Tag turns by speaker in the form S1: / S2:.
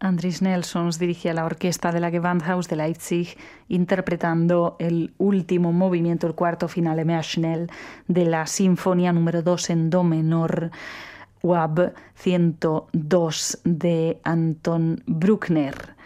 S1: Andris Nelsons dirigía la orquesta de la Gewandhaus de Leipzig interpretando el último movimiento, el cuarto finale mehr schnell de la Sinfonía número 2 en do menor, WAB 102 de Anton Bruckner.